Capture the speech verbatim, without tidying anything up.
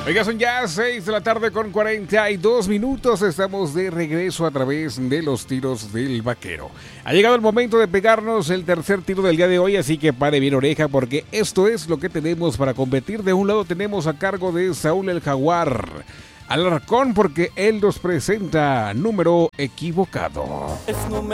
Oiga, son ya seis de la tarde con cuarenta y dos minutos. Estamos de regreso a través de los tiros del vaquero. Ha llegado el momento de pegarnos el tercer tiro del día de hoy, así que pare bien oreja porque esto es lo que tenemos para competir. De un lado tenemos a cargo de Saúl el Jaguar Alarcón porque él nos presenta Número Equivocado. Es número